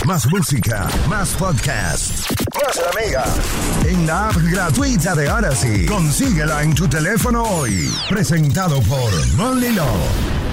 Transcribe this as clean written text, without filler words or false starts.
más música, más podcast, más la Mega. En la app gratuita de Odyssey. Consíguela en tu teléfono hoy. Presentado por Molly Law.